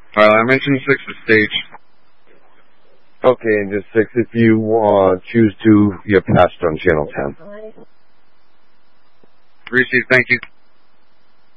I'm engine 6 is staged. Okay, engine 6, if you choose to, you're passed on channel 10. Received, thank you.